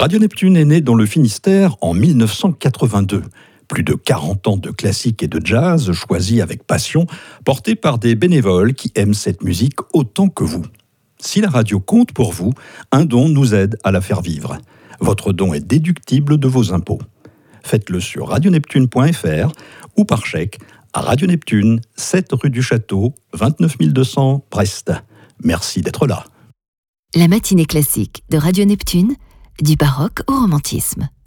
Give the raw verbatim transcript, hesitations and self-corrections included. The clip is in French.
Radio Neptune est née dans le Finistère en mille neuf cent quatre-vingt-deux. Plus de quarante ans de classique et de jazz choisis avec passion, portés par des bénévoles qui aiment cette musique autant que vous. Si la radio compte pour vous, un don nous aide à la faire vivre. Votre don est déductible de vos impôts. Faites-le sur radioneptune point f r ou par chèque à Radio Neptune, sept rue du Château, vingt-neuf mille deux cents, Brest. Merci d'être là. La matinée classique de Radio Neptune, du baroque au romantisme.